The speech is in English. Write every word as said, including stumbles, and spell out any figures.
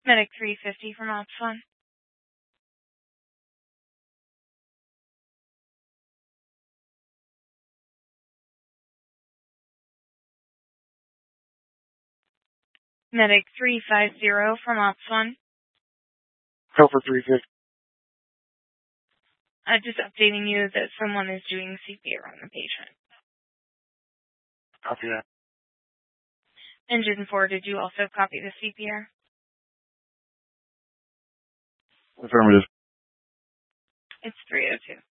Medic three fifty from Ops one. Medic three fifty from Ops one. Go for three fifty. I'm just updating you that someone is doing C P R on the patient. Copy that. Engine four, did you also copy the C P R? Affirmative. It's three oh two.